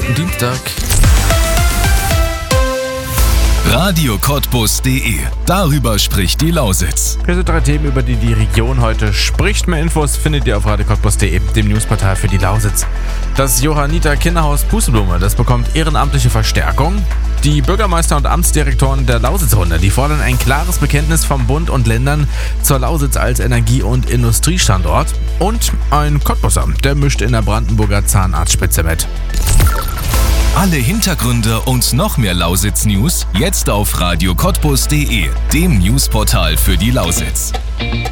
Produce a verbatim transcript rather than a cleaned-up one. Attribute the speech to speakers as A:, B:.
A: guten Dienstag.
B: Radio Cottbus punkt de. Darüber spricht die Lausitz.
A: Hier sind drei Themen, über die die Region heute spricht. Mehr Infos findet ihr auf Radio Cottbus punkt de, dem Newsportal für die Lausitz. Das Johanniter Kinderhaus Pusteblume, das bekommt ehrenamtliche Verstärkung. Die Bürgermeister und Amtsdirektoren der Lausitzrunde, die fordern ein klares Bekenntnis vom Bund und Ländern zur Lausitz als Energie- und Industriestandort. Und ein Cottbusser, der mischt in der Brandenburger Zahnarztspitze mit.
B: Alle Hintergründe und noch mehr Lausitz-News jetzt auf Radio Cottbus punkt de, dem Newsportal für die Lausitz.